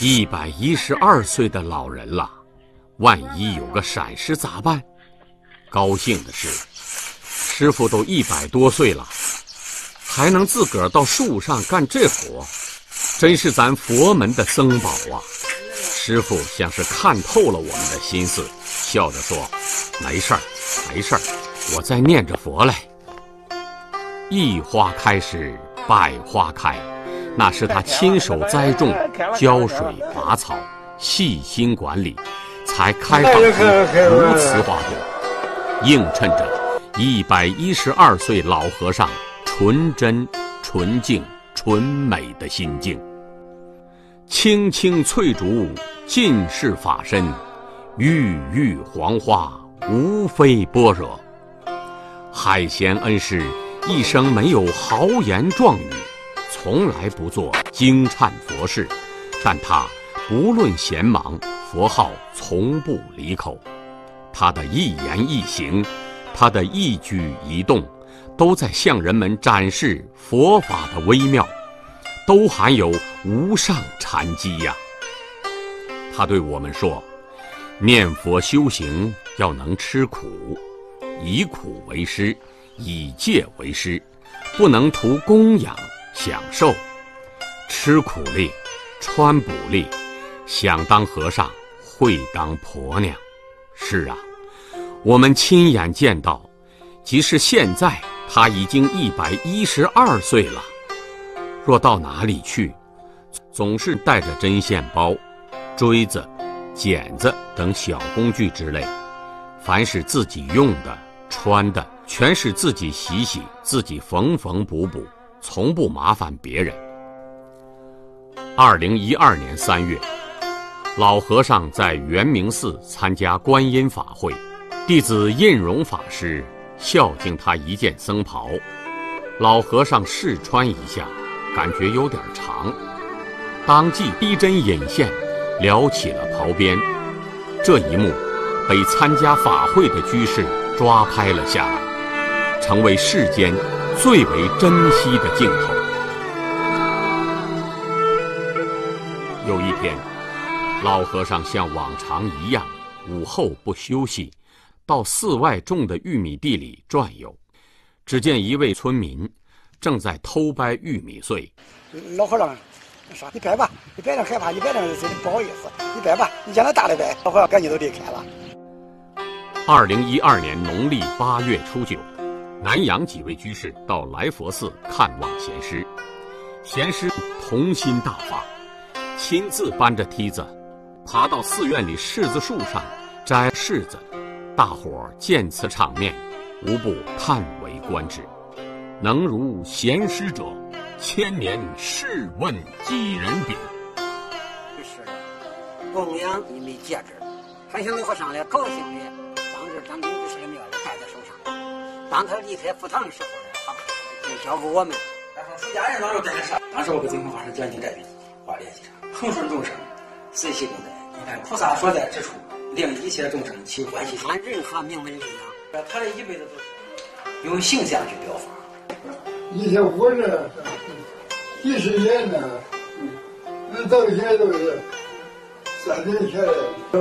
112岁的老人了，万一有个闪失咋办？高兴的是，师傅都100多岁了，还能自个儿到树上干这活，真是咱佛门的僧宝啊！师傅像是看透了我们的心思，笑着说：“没事儿，没事儿，我在念着佛嘞。”一花开时，百花开，那是他亲手栽种、浇水、拔草、细心管理，才开放出如此花朵，映衬着112岁老和尚纯真、纯净、纯美的心境。青青翠竹尽是法身，郁郁黄花无非般若。海贤恩师一生没有豪言壮语，从来不做惊颤佛事，但他不论闲忙，佛号从不离口。他的一言一行，他的一举一动，都在向人们展示佛法的微妙，都含有无上禅机呀。他对我们说，念佛修行要能吃苦，以苦为师，以戒为师，不能图供养享受，吃苦力，穿补力，想当和尚会当婆娘。是啊，我们亲眼见到，即使现在他已经112岁了，若到哪里去，总是带着针线包、锥子、剪子等小工具之类，凡是自己用的、穿的，全是自己洗洗，自己缝缝补补，从不麻烦别人。2012年3月，老和尚在圆明寺参加观音法会，弟子印荣法师孝敬他一件僧袍，老和尚试穿一下，感觉有点长，当即逼针引线，撩起了袍边。这一幕被参加法会的居士抓拍了下来，成为世间最为珍惜的镜头。有一天，老和尚像往常一样，午后不休息，到寺外种的玉米地里转悠。只见一位村民正在偷掰玉米穗。 老和尚说：“你掰吧，你掰点害怕，你掰点不好意思，你掰吧，你将来大的掰。”老和尚赶紧都离开了。 2012年农历8月初9，南阳几位居士到来佛寺看望贤师，贤师童心大发，亲自搬着梯子爬到寺院里柿子树上摘柿子。大伙儿见此场面，无不叹为观止。能如贤师者，千年试问几人比？ 是的，供养玉米戒指，还请老和尚来高兴的当着张明居士的面戴在手上。当他离开佛堂的时候呢，就交给我们。 然后出家人当中真的是，当时我给净空法师讲经这边话联系上，恒顺众生，随喜共在。你看菩萨所在之处，令一切众生起欢喜心。 按任何名门力量， 他这一辈子都是用形象去表法。 以前我这几十年呢，那到现在都是3年前了。